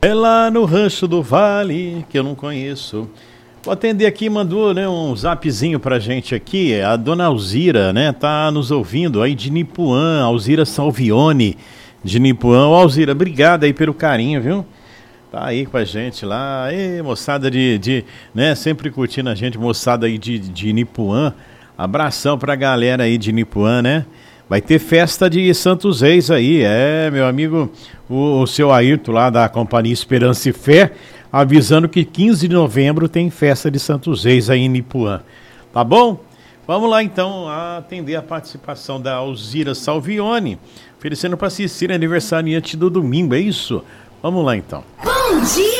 É lá no Rancho do Vale, que eu não conheço. Vou atender aqui, mandou, né, um zapzinho pra gente aqui. A dona Alzira, né, tá nos ouvindo aí de Nipuã, Alzira Salvione de Nipuã. Ô, Alzira, obrigado aí pelo carinho, viu? Tá aí com a gente lá. Ei, moçada né, sempre curtindo a gente, moçada aí de Nipuã. Abração pra galera aí de Nipuã, né? Vai ter festa de Santos Reis aí, meu amigo, o seu Ayrton lá da Companhia Esperança e Fé, avisando que 15 de novembro tem festa de Santos Reis aí em Nipuã. Tá bom? Vamos lá então atender a participação da Alzira Salvione, oferecendo para assistir aniversariante do domingo, é isso? Vamos lá então. Bom dia!